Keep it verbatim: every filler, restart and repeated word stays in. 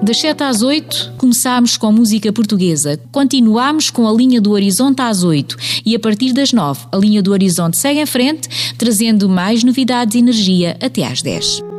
Das sete às oito, começámos com música portuguesa, continuámos com a linha do Horizonte às oito e a partir das nove, a linha do Horizonte segue em frente, trazendo mais novidades e energia até às dez.